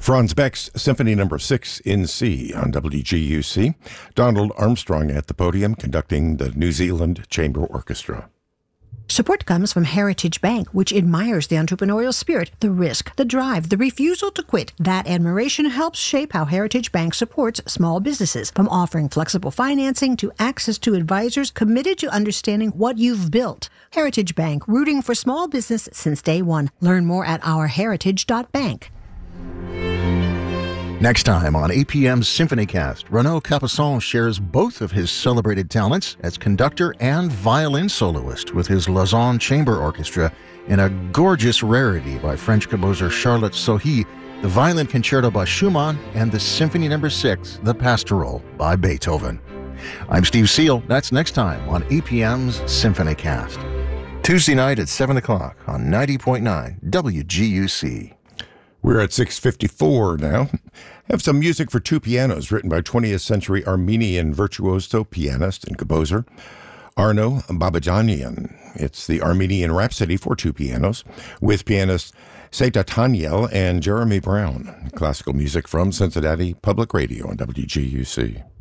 Franz Beck's Symphony No. 6 in C on WGUC. Donald Armstrong at the podium conducting the New Zealand Chamber Orchestra. Support comes from Heritage Bank, which admires the entrepreneurial spirit, the risk, the drive, the refusal to quit. That admiration helps shape how Heritage Bank supports small businesses, from offering flexible financing to access to advisors committed to understanding what you've built. Heritage Bank, rooting for small business since day one. Learn more at ourheritage.bank. Next time on APM's SymphonyCast, Renaud Capuçon shares both of his celebrated talents as conductor and violin soloist with his Lausanne Chamber Orchestra in a gorgeous rarity by French composer Charlotte Sohi, the Violin Concerto by Schumann, and the Symphony No. 6, The Pastoral, by Beethoven. I'm Steve Seal. That's next time on APM's SymphonyCast. Tuesday night at 7 o'clock on 90.9 WGUC. We're at 6:54 now. Have some music for two pianos written by 20th century Armenian virtuoso, pianist, and composer Arno Babajanian. It's the Armenian Rhapsody for two pianos with pianists Seta Tanyel and Jeremy Brown. Classical music from Cincinnati Public Radio on WGUC.